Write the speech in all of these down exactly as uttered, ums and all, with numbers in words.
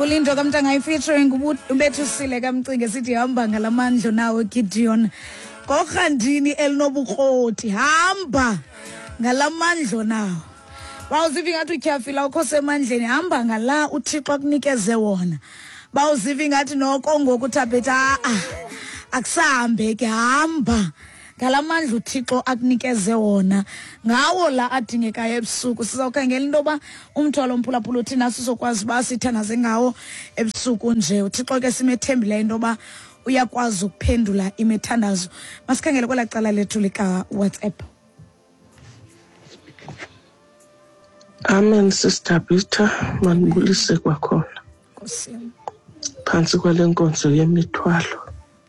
Ulindo kamntanga featuring ubethu Sile kamcinge sithi hamba ngalamandla nawe Gideon. Kokhandini elinobukroti hamba ngalamandla nawe. Bawuziva ngathi utyhafila ukho semandleni hamba ngala uThixo akunikeze wona. Bawuziva ngathi noko ngokuthaphetha ah akusahambe ke hamba ngalamandla uThixo akunikeze wona ngawo la adingekayo ebusuku. Sizawukhangela into ba umthwalo omphulaphula uthina sizokwazi ba sithanaze ngawo ebusuku nje. uThixo ke simethembile into ba uyakwazi ukuphendula imithandazo. Masikhangele kwela cala lethu lika WhatsApp. Amen Sister Peter, manibulise kwakhona. Nkosi. Phansi kwale nkonzo yemithwalo.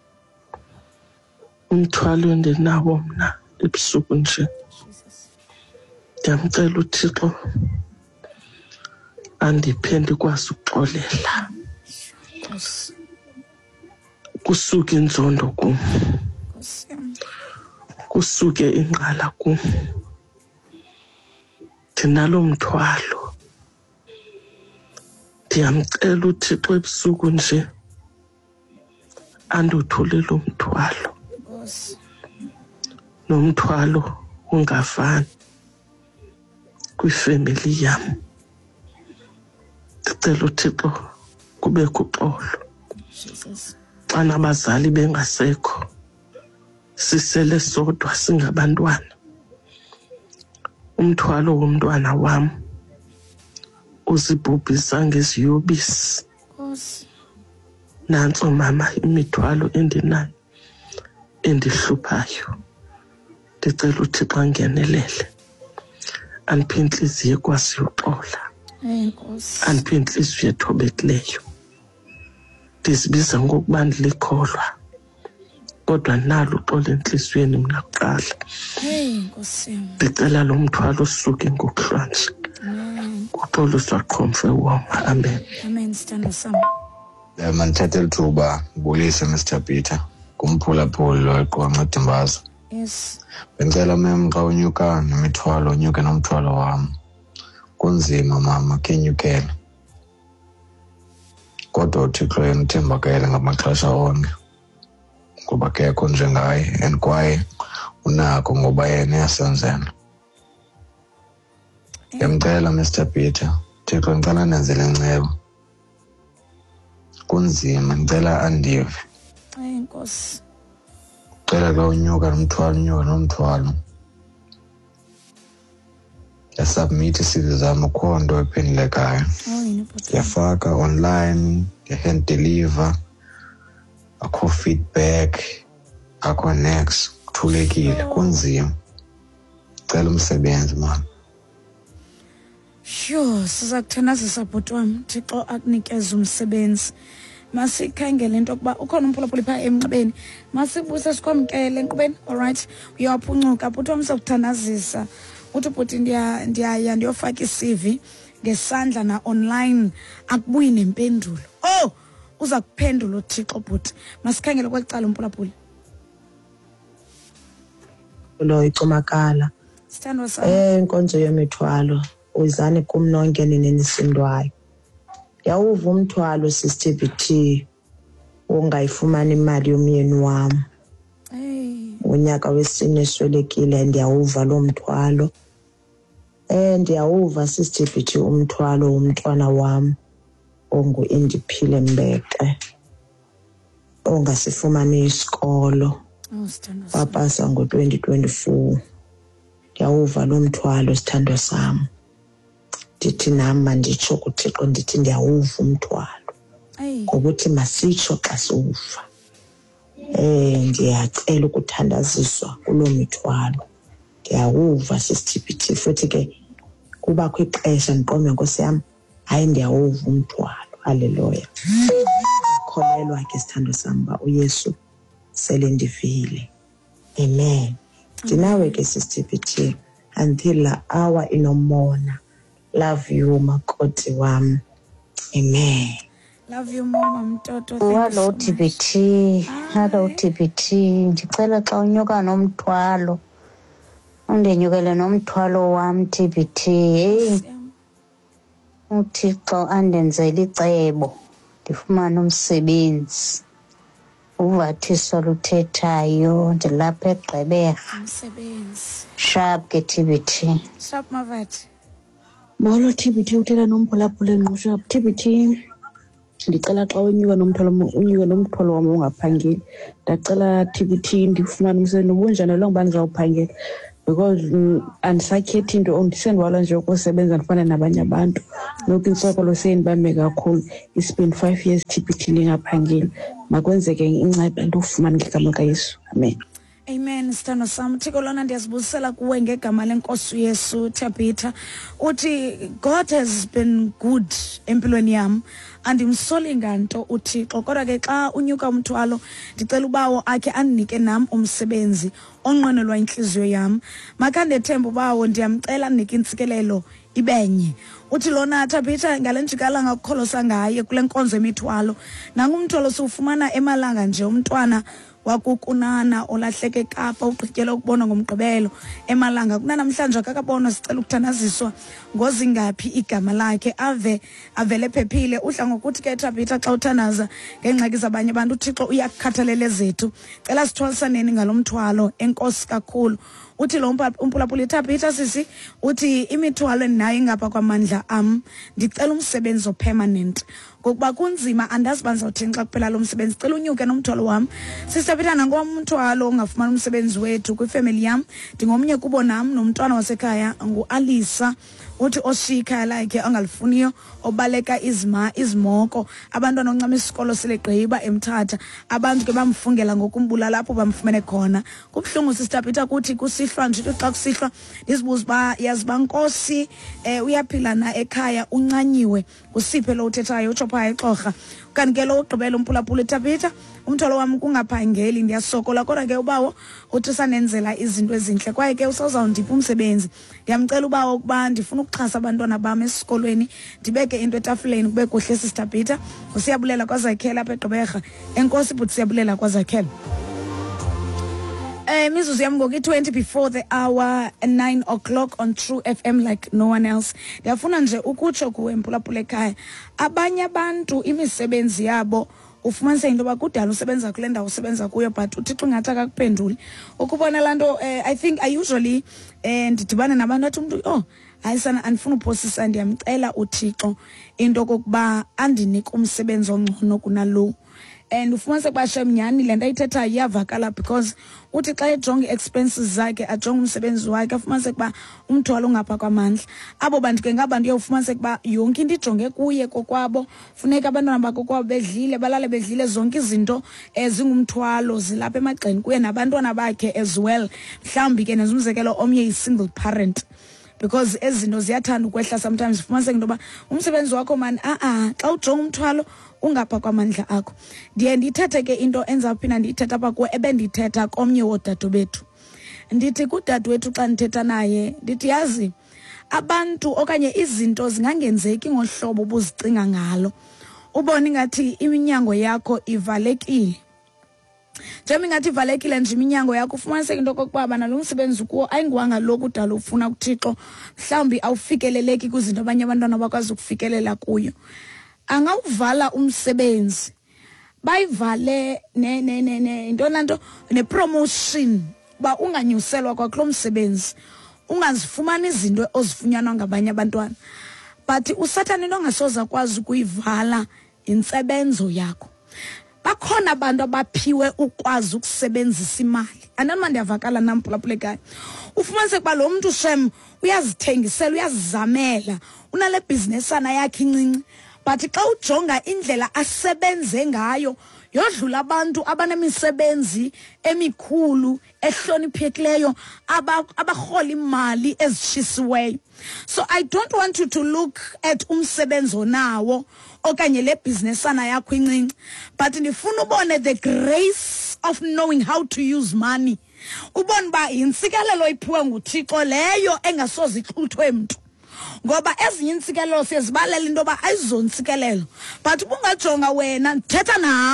Umthwalo endinawo mna ebusuku nje. Ndiyamcela uThixo andiphe ndikwazi ukuxolela. Kusuke inzondo kum. Kusuke ingqala kum. Ndinalo mthwalo. Ndiyamcela uThixo ebusuku nje andothulele umthwalo. Nomthwalo ungafani kwifamily yam. Ndicela uThixo kube kuxolo. Xa nabazali bengasekho sisele sodwa singabantwana. Umthwalo womntwana wam uzibhubhisa ngeziyobisi. Nantso mama imithwalo endinayo endihluphayo. Ndicela uThixo angenelele. Andiphe inhliziyo ekwazi uxola. Andiphe inhliziyo ethobekileyo. Ndizibiza ngokuba ndilikholwa. Kodwa nalo uxolo enhliziyweni mna kuqala. Ndicela lo mthwalo usuke ngokuhlanje. Uxolo saqhomfe woma. Amen. Amen sithando sam. Mandithathe lithuba ngibulise Mister Peter kumphulaphula eqonqa Dimbaza. Yes. Bengicela mem xa unyuka nemithwalo unyuke nomthwalo wami. Kunzima mama kenyukele. Kodwa uThixo yena uthembakele ngamaxesha onke. Ngoba kekho njengaye and kwaye unakho ngoba yena uyasenzela. Ngiyamcela Mister Peter, Thixo ngicela nenzele incebo. Kunzima ngicela andive. Hayi Nkosi. Cela xa unyuka nomthwalo unyuka nomthwalo. Yasubmit isizwe zami ukho nto ephendulekayo. Yafaka online, hand deliver, akho feedback, akho next, kuthulekile, kunzima. Cela umsebenzi mama. Sure, sizakuthandazisa bhuti wami, Thixo akunikeze umsebenzi. Masikhangele into kuba ukhona umphulaphula pha emnxebeni. Masibuse sikwamkele enkqubeni. All right. Uyaphuncuka bhuti wami sizakuthandazisa. Uthi bhuti ndiya ndiyaya ndiyofaka i-C V ngesandla na online akubuyi nempendulo. Oh, uza kuphendula uThixo bhuti. Masikhangele kwecala umphulaphula. Lo icumakala. Sithandwa sami. Eh inkonzo yemithwalo uzane kumnonke nenisindwayo. Yawuva umthwalo Sister B T ongayifumana imali yomyeni wami. Hey. Unyaka wesine swelekile ndiyawuva lo mthwalo. Eh ndiyawuva Sister B T umthwalo womntwana wami ongu Indiphile Mbeke. Ongasifumani isikolo. Oh sithandwa. Wapasa ngo twenty twenty-four. Ndiyawuva lo mthwalo sithandwa sami. Ndithi nama nditsho kuThixo ndithi ndiyawuva umthwalo. Ngokuthi masitsho xa siwuva. Eh ndiyacela ukuthandaziswa kulo mithwalo. Ndiyawuva Sister B T futhi ke kuba kwixesha ndiqombe Nkosi yami hayi ndiyawuva umthwalo. Haleluya. Kholelwa ke sithando samba uYesu sele ndivile. Amen. Dinawe ke Sister B T until the hour inomona. Love you makoti wami. Amen. Love you mama mtoto. Hello T B T. Hello T B T. Ndicela xa unyuka nomthwalo. Undinyukele nomthwalo wami T B T. Hey. uThixo andenzele icebo ndifumane umsebenzi. Uvathiso luthethayo ndilapha eGqeberha. Umsebenzi. Sharp ke T B T. Sharp Mavathi. Molo T B T uthetha nomphulaphula engqusha. T B T ndicela xa unyuka nomtholo unyuka nomtholo wami ungaphangeli. Ndacela T B T ndifumane umsebenzi obunjani lo ngiba ndizawuphangela because andisakhethi into ondisendwala nje ukusebenza ndifana nabanye abantu. Lokhu intsokolo seyindibambe kakhulu. It's been five years T B T lingaphangeli. Makwenzeke inceba into ufumane ngegama kaYesu. Amen. Amen. Sithando sam Thixo lona ndiyazibusela kuwe ngegama lenkosi uYesu. Tabitha uthi God has been good empilweni yam andimsoli nganto uThixo kodwa ke xa unyuka umthwalo ndicela ubawo akhe andinike nam umsebenzi onqwenelwa inhliziyo yam. Makandethemba ubawo ndiyamcela ndinike intsikelelo ibenye. Uthi lona Tabitha ngalenjikala ngakukholosa ngaye kule nkonzo emithwalo nangumthwalo siwufumana emalanga nje umntwana wakukunana olahleke Kapa ugqityela ukubona ngomgqibelo emalanga kunanamhlanje akakabona sicela ukuthanaziswa ngozingaphi igama lakhe ave avele phephile udla ngokuthi ke Tabitha xa uthanaza ngengxaki zabanye abantu uThixo uyakukhathalela zethu cela sithwalisaneni ngalomthwalo enkosi kakhulu. Uthi lo umpulaphula Tabitha sisi uthi imithwalo nayo ingapha kwamandla am ndicela umsebenzi opermanent ngokuba kunzima andazi banizawuthini xa kuphela lo msebenzi cela unyuke nomthwalo wam. Sisabitha nangowam umthwalo ongafumana umsebenzi wethu kwifamily yam ndingomnye kubo nam nomntwana wasekhaya nguAlisa uthi oshiya lakhe angalifuniyo obaleka izima izimoko abantwana oncama isikolo silegqiba emthatha abantu ke bamfungela ngokumbula lapho bamfumene khona kubhlungu sisitapita kuthi kusihlwa nje xa kusihlwa ndizibuza ba yaziba Nkosi eh uyaphila na ekhaya uncanyiwe usiphe lo uthethayo utsho pha eXhorha kanti ke lo ugqibela umpulaphula Tabitha umthwalo wami kungaphangeli ndiyasokola kodwa ke ubawo uthi sanenzela izinto ezinhle kwaye ke usawuzawundipha umsebenzi ndiyamcela ubawo ukuba ndifuna ukuxhasa abantwana bami esikolweni ndibeke into etafuleni kube kuhle sisitabitha usiyabulela kwazakhela apha eGqeberha enkosi but siyabulela kwazakhela. Eh mizuzu yami ngoku twenty before the hour nine o'clock on True F M like no one else. Ndiyafuna nje ukutsho kuwe mphulaphula ekhaya abanye abantu imisebenzi yabo ufumanise into bakudala usebenza kule ndawo usebenza kuyo but uThixo ngathi akakuphenduli ukubona lanto eh, I think I usually eh ndidibana nabantu athi umuntu oh ayisana andifuna uphosisa ndiyamcela uThixo into kokuba andinike umsebenzi ongcono kunalo and ufumanise kuba shemnyani le nto ayithetha iyavakala because uthi xa ejonga expenses zakhe ajonga umsebenzi wakhe afumanise kuba umthwalo ungapha kwamandla abo bantu ke ngabantu uyofumanise kuba yonke into ijonge kuye kokwabo funeka abantwana bakho kwabo bedlile balale bedlile zonke izinto ezingumthwalo zilapha emagxeni kuye nabantwana bakhe as well mhlawumbi ke nezumzekelo omnye yi single parent because ezinto ziyathanda ukwehla sometimes ufumanise into ba umsebenzi wakho man a a xa ujonga umthwalo ungapha kwamandla akho. Ndiye ndithethe ke into enzawuphinda ndiyithetha apha kuwe ebendithetha komnye wodade bethu ndithi kudade wethu xa ndithetha naye ndithi yazi abantu okanye izinto zingangenzeki ngohlobo ubuzicinga ngalo ubone ngathi iminyango yakho ivalekile Jami ngathi ivalekile nje iminyango yakho ufumanise into kokuba bana lo msebenzi kuwo ayingiwanga lokhu dala ufuna uThixo mhlawumbi awufikeleleki kuzinto abanye abantwana bakwazi ukufikelela kuyo angawuvala umsebenzi bayivale ne ne ne into nanto ne promotion ba unganyuselwa kwakulo msebenzi ungazifumana izinto ozifunyanwa ngabanye abantwana but uSathane into ongasoza kwazi ukuyivala insebenzo yakho. Bakhona abantu abaphiwe ukwazi ukusebenzisa imali anama ndiyavakala namphulaphula ekhaya ufumanise kuba lo muntu shem uyazithengisela uyazizamela unale business ana yakhe incinci but xa ujonga indlela asebenze ngayo yodlula abantu abanemisebenzi emikhulu ehloniphekileyo abahola imali ezishisiweyo. So I don't want you to look at umsebenzi onawo okanye le business ana yakho incinci but ndifuna ubone the grace of knowing how to use money ubone ba insikelelo iphiwe nguThixo leyo engasoze ixuthwe umuntu ngoba ezinye insikelelo sizibalela into ba ayizonsikelelo but bungajonga wena ndithetha nawe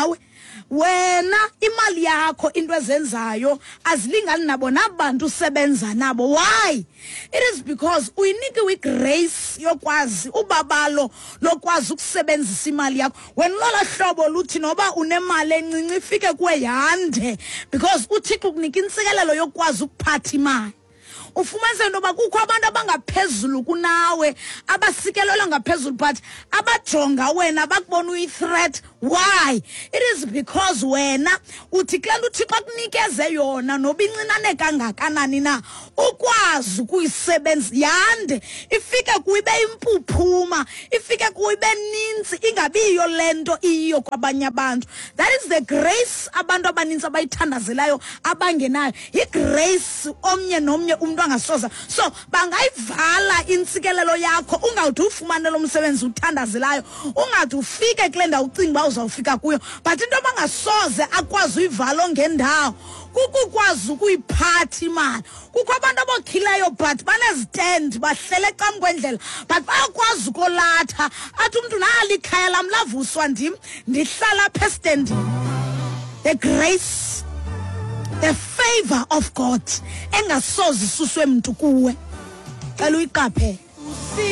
wena imali yakho into ezenzayo azilingani nabo nabantu usebenza nabo. Why? It is because uyinikiwe igrace yokwazi ubabalo lokwazi ukusebenzisa imali yakho. When lola hlobo luthi noba unemali encinci ifike kuwe yande, because uThixo ukunika insikelelo yokwazi ukuphatha imali. Ufumanise into yoba kukho abantu abangaphezulu kunawe abasikelelwa ngaphezulu but abajonga wena bakubona uyi-threat. Why? It is because wena uthi kule nto uThixo akunikeze yona noba incinane kangakanani na ukwazi ukuyisebenza yande, ifike kuyibe impuphuma, ifike kuyibe ninzi, ingabiyo le nto iyo kwabanye abantu. That is the grace abantu abaninzi abayithandazelayo abangenayo. Igrace omnye nomnye umuntu angasoza. So bangayivala intsikelelo yakho ungawuthi ufumane lo msebenzi uthandazelayo, ungathi ufike kule ndawo ucinga uba uzawufika kuyo, but into abangasoze akwazi uyivala ngendawo kukukwazi ukuyiphatha imali. Kukho abantu abokhileyo but banezistand bahlele cam kwendlela but bayakwazi ukolatha athi umntu nali ikhaya lam lavuswa ndim ndihlala apha estandini. The grace, the favor of God engasoze isuswe mntu kuwe. Cela uyiqaphele.